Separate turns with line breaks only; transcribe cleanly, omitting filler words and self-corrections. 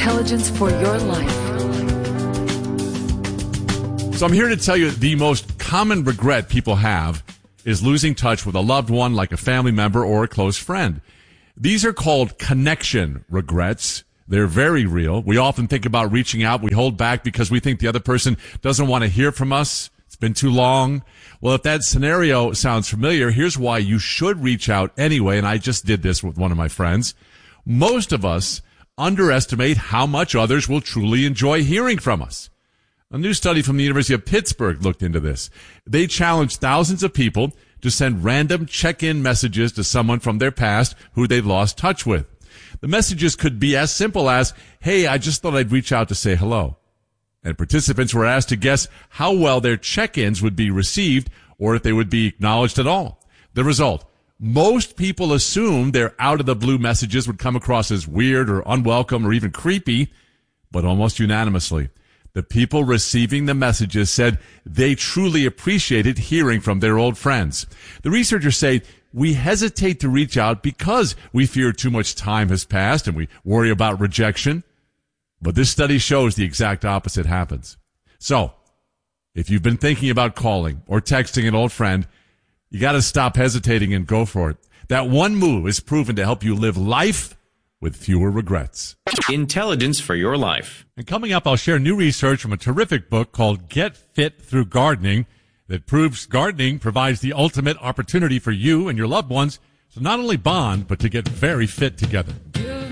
Intelligence for your life.
So I'm here to tell you the most common regret people have is losing touch with a loved one like a family member or a close friend. These are called connection regrets. They're very real. We often think about reaching out. We hold back because we think the other person doesn't want to hear from us. It's been too long. Well, if that scenario sounds familiar, here's why you should reach out anyway. And I just did this with one of my friends. Most of us underestimate how much others will truly enjoy hearing from us. A new study from the University of Pittsburgh looked into this. They challenged thousands of people to send random check-in messages to someone from their past who they'd lost touch with. The messages could be as simple as, "Hey, I just thought I'd reach out to say hello." And participants were asked to guess how well their check-ins would be received or if they would be acknowledged at all. The result, most people assumed their out-of-the-blue messages would come across as weird or unwelcome or even creepy, but almost unanimously, the people receiving the messages said they truly appreciated hearing from their old friends. The researchers say we hesitate to reach out because we fear too much time has passed and we worry about rejection. But this study shows the exact opposite happens. So, if you've been thinking about calling or texting an old friend, you got to stop hesitating and go for it. That one move is proven to help you live life with fewer regrets.
Intelligence for your life.
And coming up, I'll share new research from a terrific book called Get Fit Through Gardening that proves gardening provides the ultimate opportunity for you and your loved ones to not only bond, but to get very fit together.